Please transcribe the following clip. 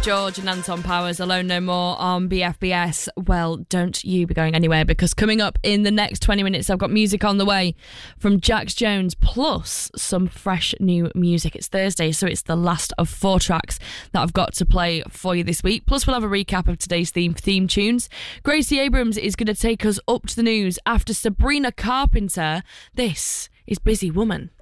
George and Anton Powers, Alone No More on BFBS. Well, don't you be going anywhere, because coming up in the next 20 minutes, I've got music on the way from Jax Jones, plus some fresh new music. It's Thursday, so it's the last of 4 tracks that I've got to play for you this week. Plus, we'll have a recap of today's theme tunes. Gracie Abrams is going to take us up to the news after Sabrina Carpenter. This is Busy Woman.